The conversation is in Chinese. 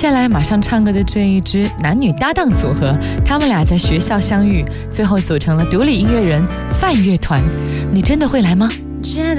下来马上唱歌的这一支男女搭档组合，他们俩在学校相遇，最后组成了独立音乐人范乐团。你真的会来吗？